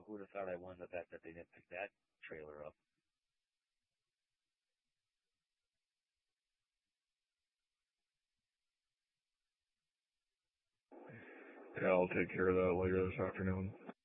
who would have thought I won the bet that they didn't pick that trailer up? Yeah, I'll take care of that later this afternoon.